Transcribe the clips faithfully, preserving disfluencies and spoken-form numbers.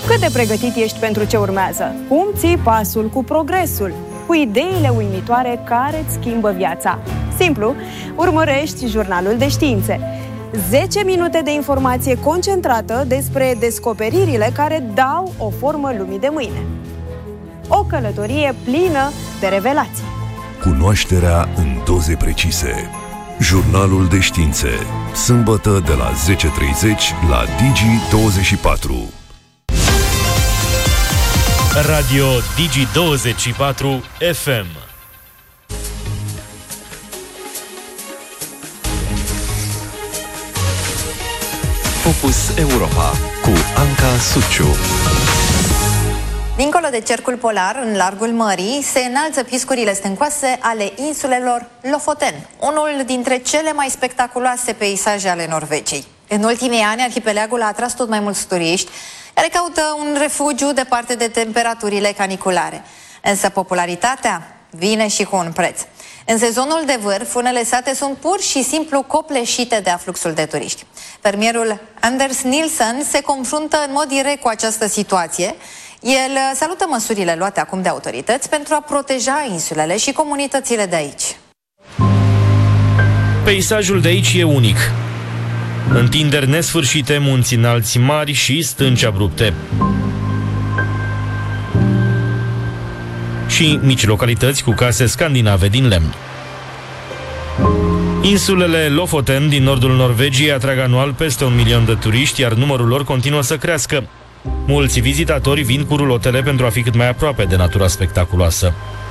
Cât de pregătit ești pentru ce urmează? Cum ții pasul cu progresul? Cu ideile uimitoare care îți schimbă viața? Simplu, urmărești Jurnalul de Științe. zece minute de informație concentrată despre descoperirile care dau o formă lumii de mâine. O călătorie plină de revelații. Cunoașterea în doze precise. Jurnalul de Științe. Sâmbătă de la zece treizeci la Digi douăzeci și patru. Radio Digi douăzeci și patru F M. Focus Europa cu Anca Suciu. Dincolo de cercul polar, în largul mării, se înalță piscurile stâncoase ale insulelor Lofoten, unul dintre cele mai spectaculoase peisaje ale Norvegiei. În ultimii ani, arhipelagul a atras tot mai mulți turiști care caută un refugiu departe de temperaturile caniculare. Însă popularitatea vine și cu un preț. În sezonul de vârf, unele sate sunt pur și simplu copleșite de afluxul de turiști. Fermierul Anders Nilsson se confruntă în mod direct cu această situație. El salută măsurile luate acum de autorități pentru a proteja insulele și comunitățile de aici. Peisajul de aici e unic. Întinderi nesfârșite, munți înalți mari și stânci abrupte. Și mici localități cu case scandinave din lemn. Insulele Lofoten din nordul Norvegiei atrag anual peste un milion de turiști, iar numărul lor continuă să crească. Mulți vizitatori vin cu rulotele pentru a fi cât mai aproape de natura spectaculoasă.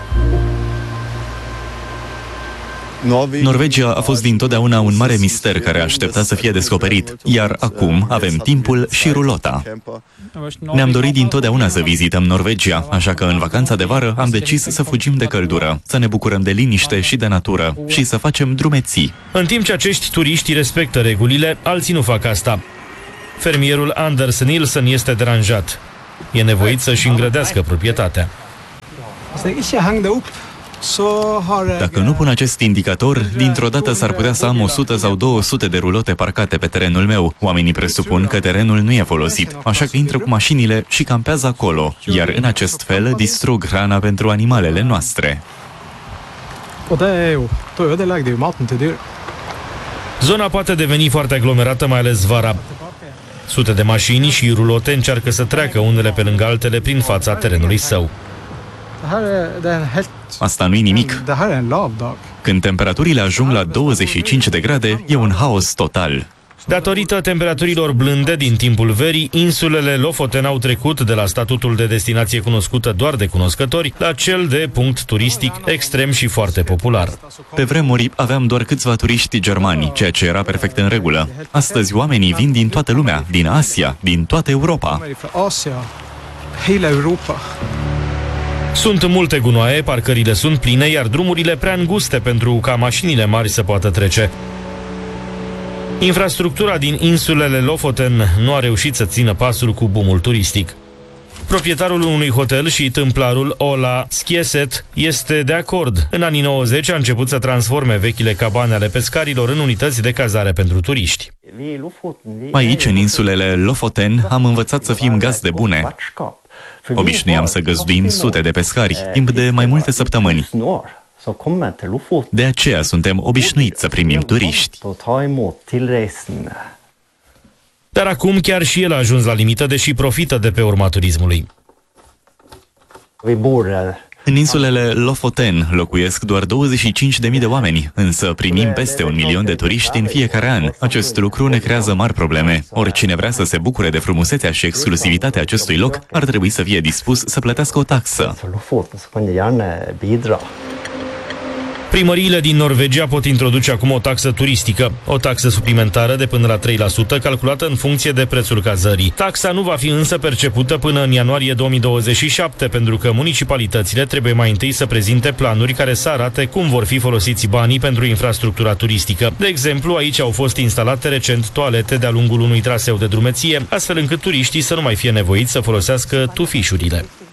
Norvegia a fost dintotdeauna un mare mister care aștepta să fie descoperit, iar acum avem timpul și rulota. Ne-am dorit dintotdeauna să vizităm Norvegia, așa că în vacanța de vară am decis să fugim de căldură, să ne bucurăm de liniște și de natură și să facem drumeții. În timp ce acești turiști respectă regulile, alții nu fac asta. Fermierul Anders Nilsson este deranjat. E nevoit să-și îngrădească proprietatea. Dacă nu pun acest indicator, dintr-o dată s-ar putea să am o sută sau două sute de rulote parcate pe terenul meu. Oamenii presupun că terenul nu e folosit, așa că intră cu mașinile și campează acolo, iar în acest fel distrug hrana pentru animalele noastre. Zona poate deveni foarte aglomerată, mai ales vara. Sute de mașini și rulote încearcă să treacă unele pe lângă altele prin fața terenului său. Asta nu-i nimic. Când temperaturile ajung la douăzeci și cinci de grade, e un haos total. Datorită temperaturilor blânde din timpul verii, insulele Lofoten au trecut de la statutul de destinație cunoscută doar de cunoscători la cel de punct turistic extrem și foarte popular. Pe vremuri aveam doar câțiva turiști germani, ceea ce era perfect în regulă. Astăzi oamenii vin din toată lumea, din Asia, din toată Europa. Sunt multe gunoaie, parcările sunt pline, iar drumurile prea înguste pentru ca mașinile mari să poată trece. Infrastructura din insulele Lofoten nu a reușit să țină pasul cu boomul turistic. Proprietarul unui hotel și tâmplarul Ola Skieset este de acord. În anii nouăzeci a început să transforme vechile cabane ale pescarilor în unități de cazare pentru turiști. Aici, în insulele Lofoten, am învățat să fim gazde bune. Obișnuiam să găzduim sute de pescari, timp de mai multe săptămâni. De aceea suntem obișnuiți să primim turiști. Dar acum chiar și el a ajuns la limită, deși profită de pe urma turismului. În insulele Lofoten locuiesc doar douăzeci și cinci de mii de oameni, însă primim peste un milion de turiști în fiecare an. Acest lucru ne creează mari probleme. Oricine vrea să se bucure de frumusețea și exclusivitatea acestui loc ar trebui să fie dispus să plătească o taxă. Primăriile din Norvegia pot introduce acum o taxă turistică, o taxă suplimentară de până la trei la sută, calculată în funcție de prețul cazării. Taxa nu va fi însă percepută până în ianuarie două mii douăzeci și șapte, pentru că municipalitățile trebuie mai întâi să prezinte planuri care să arate cum vor fi folosiți banii pentru infrastructura turistică. De exemplu, aici au fost instalate recent toalete de-a lungul unui traseu de drumeție, astfel încât turiștii să nu mai fie nevoiți să folosească tufișurile.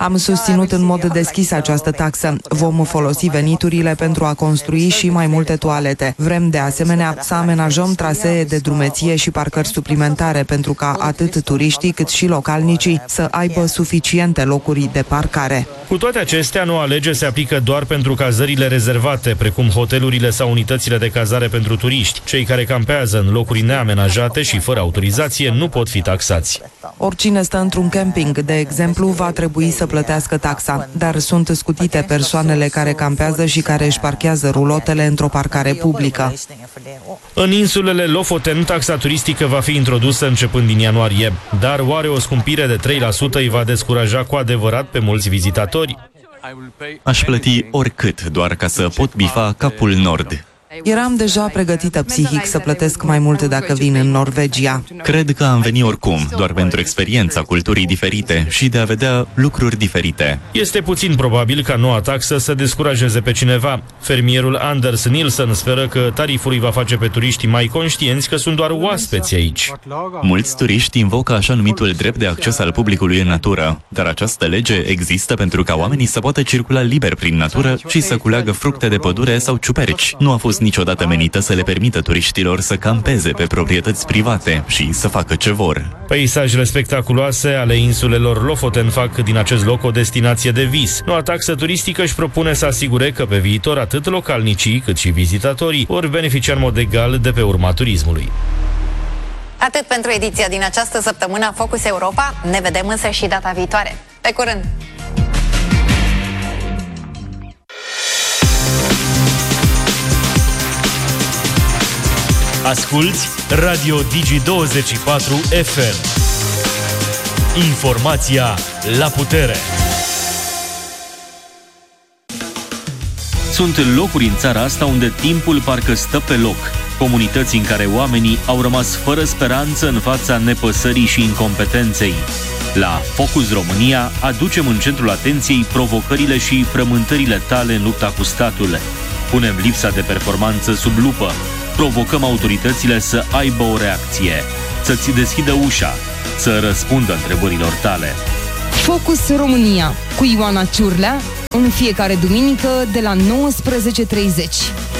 Am susținut în mod deschis această taxă. Vom folosi veniturile pentru a construi și mai multe toalete. Vrem de asemenea să amenajăm trasee de drumeție și parcări suplimentare pentru ca atât turiștii cât și localnicii să aibă suficiente locuri de parcare. Cu toate acestea, noua lege se aplică doar pentru cazările rezervate, precum hotelurile sau unitățile de cazare pentru turiști. Cei care campează în locuri neamenajate și fără autorizație nu pot fi taxați. Oricine stă într-un camping, de exemplu, va trebui să plătească taxa, dar sunt scutite persoanele care campează și care își parchează rulotele într-o parcare publică. În insulele Lofoten, taxa turistică va fi introdusă începând din ianuarie, dar oare o scumpire de trei la sută îi va descuraja cu adevărat pe mulți vizitatori? Aș plăti oricât, doar ca să pot bifa Capul Nord. Eram deja pregătită psihic să plătesc mai mult dacă vin în Norvegia. Cred că am venit oricum, doar pentru experiența culturii diferite și de a vedea lucruri diferite. Este puțin probabil ca noua taxă să descurajeze pe cineva. Fermierul Anders Nilsson speră că tariful îi va face pe turiștii mai conștienți că sunt doar oaspeți aici. Mulți turiști invocă așa numitul drept de acces al publicului în natură, dar această lege există pentru ca oamenii să poată circula liber prin natură și să culeagă fructe de pădure sau ciuperci. Nu a fost niciodată menită să le permită turiștilor să campeze pe proprietăți private și să facă ce vor. Peisajele spectaculoase ale insulelor Lofoten fac din acest loc o destinație de vis. Noua taxă turistică își propune să asigure că pe viitor atât localnicii cât și vizitatorii vor beneficia în mod egal de pe urma turismului. Atât pentru ediția din această săptămână a Focus Europa. Ne vedem însă și data viitoare. Pe curând! Asculți Radio Digi douăzeci și patru F M. Informația la putere. Sunt locuri în țara asta unde timpul parcă stă pe loc. Comunități în care oamenii au rămas fără speranță în fața nepăsării și incompetenței. La Focus România aducem în centrul atenției provocările și frământările tale în lupta cu statul. Punem lipsa de performanță sub lupă. Provocăm autoritățile să aibă o reacție, să-ți deschidă ușa, să răspundă întrebărilor tale. Focus România cu Ioana Ciurlea în fiecare duminică de la nouăsprezece treizeci.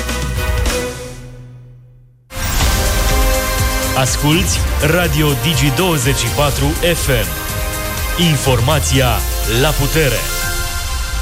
Asculți Radio Digi douăzeci și patru F M. Informația la putere.